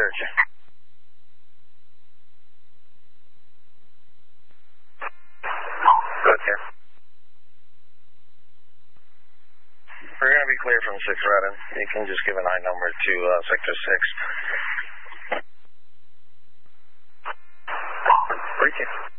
heard you. Good, sir. We're going to be clear from 6 Redden. You can just give an I number to Sector 6. Breaching.